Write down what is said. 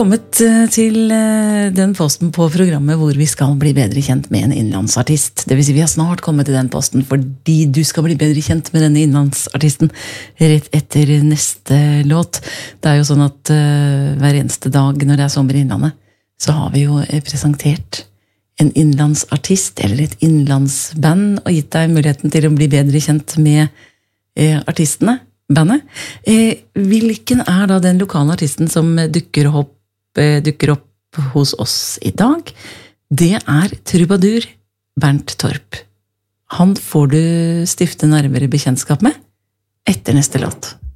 Kommet til den posten på programmet hvor vi skal bli bedre kjent med en innenlandsartist. Det vil si vi har snart kommet til den posten fordi du skal bli bedre kjent med denne innenlandsartisten rett etter neste låt. Det jo sånn at hver eneste dag når det sommer i Innlandet, så har vi jo presentert en innenlandsartist eller et innenlandsband og gitt deg muligheten til å bli bedre kjent med artistene, bandet. Hvilken da den lokale artisten som dukker opp hos oss i dag? Det trubadur Bernt Torp. Han får du stifte nærmere bekjentskap med etter neste låt.